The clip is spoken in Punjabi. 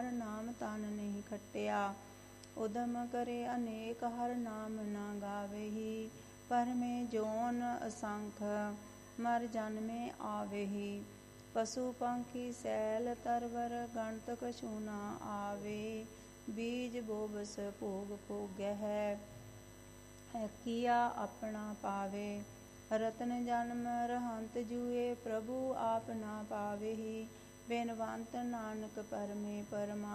ਹਰ ਨਾਮ ਤਨ ਨਹੀਂ ਖੱਟਿਆ। ਉਦਮ ਕਰੇ ਅਨੇਕ ਹਰ ਨਾਮ ਨਾ ਗਾਵੇਹੀ। ਭਰਮੇ ਜੋਨ ਅਸੰਖ ਮਰ ਜਨਮੇ ਆਵੇਹੀ। ਪਸ਼ੂ ਪੰਖੀ ਸੈਲ ਤਰਵਰ ਗਣਤ ਕਛੂ ਨਾ ਆਵੇ। ਬੀਜ ਬੋਬਸ ਭੋਗ ਭੋਗਹਿ ਕੀਆ ਆਪਣਾ ਪਾਵੇ। ਰਤਨ ਜਨਮ ਰਹੰਤ ਜੂਏ ਪ੍ਰਭੂ ਆਪ ਨਾ ਪਾਵੇਹੀ। ਬਿਨਵੰਤ ਨਾਨਕ ਪਰਮੇ ਪਰਮਾ